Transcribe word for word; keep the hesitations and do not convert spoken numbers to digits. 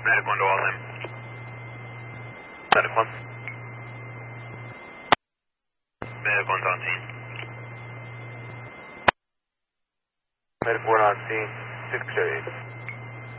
Medic one to all in. Medic one. Medic one's on scene. Medic one on scene, six eight.